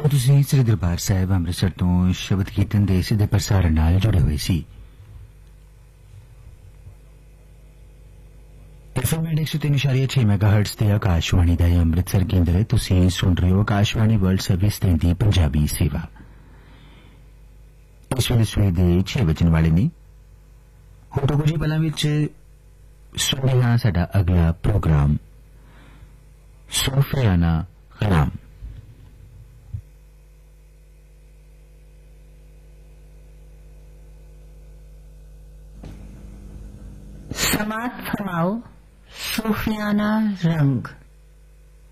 ਉਹ ਤੁਸੀਂ ਸ੍ਰੀ ਦਰਬਾਰ ਸਾਹਿਬ ਅੰਮ੍ਰਿਤਸਰ ਤੋਂ ਸ਼ਬਦ ਕੀਰਤਨ ਦੇ ਸਿੱਧੇ ਪ੍ਰਸਾਰਣ ਨਾਲ ਜੁੜੇ ਹੋਏ ਸੀ। FM 103.6 ਮੈਗਾਹਰਟਜ਼ ਤੇ ਆਕਾਸ਼ਵਾਣੀ ਦਾ ਅੰਮ੍ਰਿਤਸਰ ਕੇਂਦਰ ਤੁਸੀਂ ਸੁਣ ਰਹੇ ਹੋ ਆਕਾਸ਼ਵਾਣੀ ਵਰਲਡ ਸਰਵਿਸ ਦੀ ਪੰਜਾਬੀ ਸੇਵਾ। ਇਸ ਵੇਲੇ ਸਵੇਰ ਦੇ 6 ਵਜਣ ਵਾਲੇ ਨੇ। ਹੁਣ ਤੋਂ ਕੁਝ ਹੀ ਪਲਾਂ ਵਿੱਚ ਸੁਣਦੇ ਹਾਂ ਸਾਡਾ ਅਗਲਾ ਪ੍ਰੋਗਰਾਮ ਸੂਫੀਆਨਾ ਕਲਾਮ। समात फरमाओ सूफियाना रंग।